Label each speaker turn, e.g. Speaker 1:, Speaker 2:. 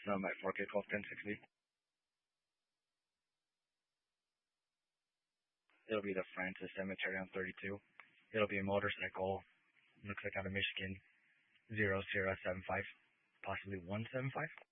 Speaker 1: at 4K 12 1060. It'll be the Francis Cemetery on 32. It'll be a motorcycle. Looks like out of Michigan. 0075, possibly 175.